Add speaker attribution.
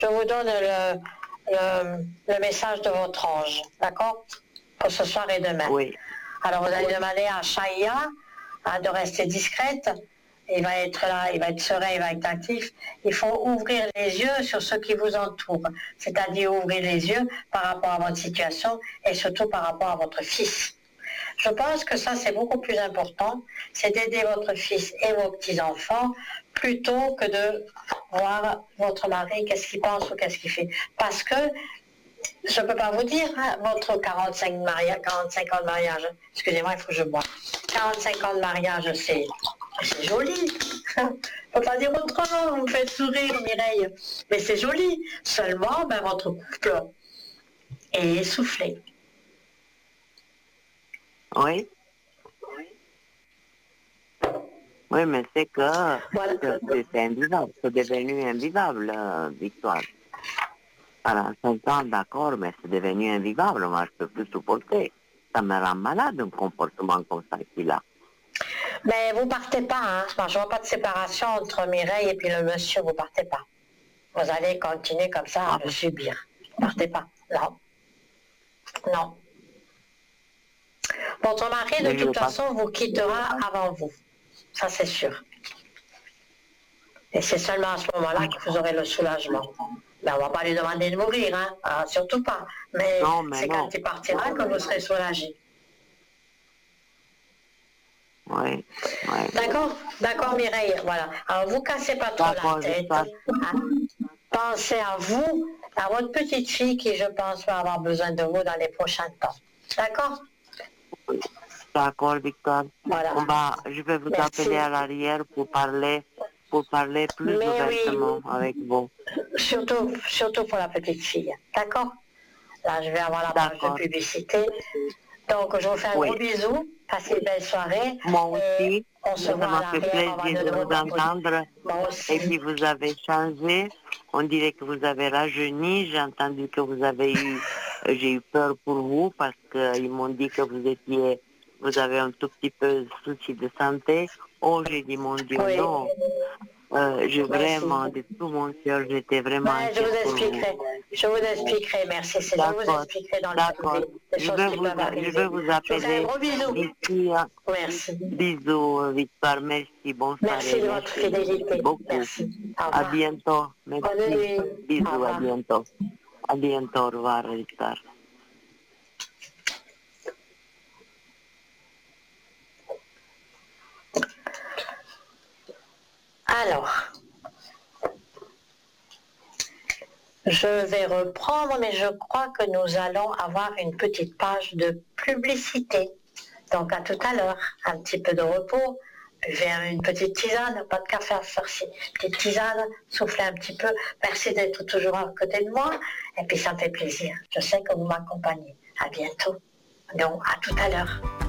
Speaker 1: je vous donne le message de votre ange, d'accord? Pour ce soir et demain.
Speaker 2: Oui.
Speaker 1: Alors vous allez demander à Shaya de rester discrète. Il va être là, il va être serein, il va être actif. Il faut ouvrir les yeux sur ce qui vous entoure, c'est-à-dire ouvrir les yeux par rapport à votre situation et surtout par rapport à votre fils. Je pense que ça, c'est beaucoup plus important, c'est d'aider votre fils et vos petits-enfants plutôt que de voir votre mari, qu'est-ce qu'il pense ou qu'est-ce qu'il fait. Parce que, je ne peux pas vous dire, hein, votre 45 ans de mariage, excusez-moi, il faut que je bois. 45 ans de mariage, c'est joli. Il ne faut pas dire autrement, vous me faites sourire, Mireille. Mais c'est joli. Seulement, votre couple est essoufflé.
Speaker 2: Oui. Oui, mais c'est que
Speaker 1: Voilà.
Speaker 2: c'est invivable, c'est devenu invivable, Victoire. Alors, 5 ans, d'accord, mais c'est devenu invivable, moi je ne peux plus supporter. Ça me rend malade un comportement comme ça qu'il a.
Speaker 1: Mais vous partez pas, hein. Moi, je vois pas de séparation entre Mireille et puis le monsieur, vous partez pas. Vous allez continuer comme ça à le subir. Vous partez pas. Non. Non. Votre mari, de toute façon, vous quittera avant vous. Ça, c'est sûr. Et c'est seulement à ce moment-là que vous aurez le soulagement. Ben, on ne va pas lui demander de mourir, hein. Ah, surtout pas. Mais c'est quand il partira que vous serez soulagé.
Speaker 2: Oui.
Speaker 1: D'accord, Mireille. Voilà. Alors, vous cassez pas trop la tête. Hein. Pensez à vous, à votre petite fille qui, je pense, va avoir besoin de vous dans les prochains temps. D'accord?
Speaker 2: D'accord, Victor.
Speaker 1: Voilà.
Speaker 2: Je vais vous appeler à l'arrière pour parler plus ouvertement avec vous.
Speaker 1: Surtout pour la petite fille. D'accord? Là, je vais avoir la page de publicité. Donc, je vous fais un gros bisou. Passez une belle soirée.
Speaker 2: Moi aussi.
Speaker 1: On se voit à l'arrière. On va
Speaker 2: de vous entendre. Et puis, vous avez changé. On dirait que vous avez rajeuni. J'ai entendu que vous avez j'ai eu peur pour vous parce qu'ils m'ont dit que vous avez un tout petit peu de soucis de santé. Oh, j'ai dit, mon Dieu, non. Vraiment, de tout mon cœur, j'étais vraiment inquiète pour vous.
Speaker 1: Je vous expliquerai, merci. Je vous expliquerai dans le privé les choses qui peuvent arriver.
Speaker 2: Je vais vous appeler.
Speaker 1: Je vous fais un gros bisou.
Speaker 2: D'ici,
Speaker 1: merci.
Speaker 2: Bisous, Victoire. Merci, bonne soirée.
Speaker 1: Merci de votre fidélité.
Speaker 2: Beaucoup.
Speaker 1: Merci.
Speaker 2: À bientôt. Merci.
Speaker 1: Bonne nuit.
Speaker 2: Bisous, à bientôt. À bientôt, au revoir, Victoire.
Speaker 1: Alors, je vais reprendre, mais je crois que nous allons avoir une petite page de publicité. Donc, à tout à l'heure, un petit peu de repos, vers une petite tisane, pas de café à faire-ci, petite tisane, souffler un petit peu. Merci d'être toujours à côté de moi, et puis ça me fait plaisir. Je sais que vous m'accompagnez. À bientôt. Donc, à tout à l'heure.